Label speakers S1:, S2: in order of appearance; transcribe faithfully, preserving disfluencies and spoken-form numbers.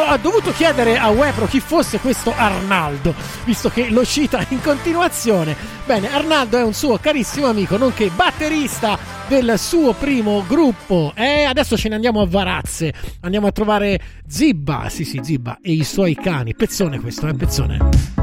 S1: ho dovuto chiedere a Webro chi fosse questo Arnaldo, visto che lo cita in continuazione. Bene, Arnaldo è un suo carissimo amico, nonché batterista del suo primo gruppo. E adesso ce ne andiamo a Varazze, andiamo a trovare Zibba, sì sì Zibba e i suoi cani. Pezzone questo, è eh? Pezzone.